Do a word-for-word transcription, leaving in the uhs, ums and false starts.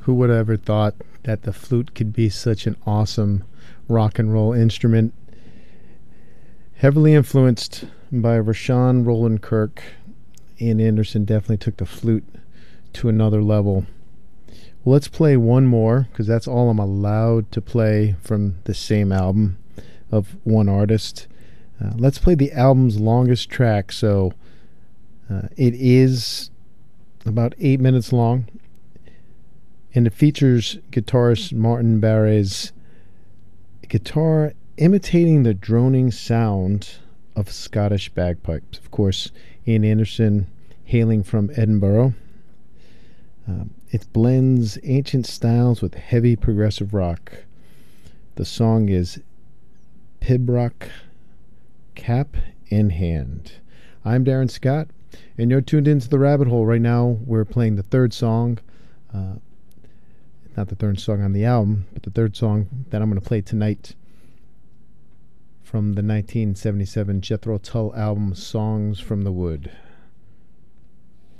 Who would have ever thought that the flute could be such an awesome rock and roll instrument? Heavily influenced by Rashawn Roland Kirk, Ian Anderson definitely took the flute to another level. Well, let's play one more, because that's all I'm allowed to play from the same album of one artist. Uh, let's play the album's longest track. So uh, it is about eight minutes long, and it features guitarist Martin Barre's guitar imitating the droning sound of Scottish bagpipes. Of course, Ian Anderson hailing from Edinburgh. Um, it blends ancient styles with heavy progressive rock. The song is Pibroch, Cap in Hand. I'm Darren Scott, and you're tuned into the Rabbit Hole. Right now, we're playing the third song. Uh, not the third song on the album, but the third song that I'm going to play tonight from the nineteen seventy-seven Jethro Tull album, Songs from the Wood.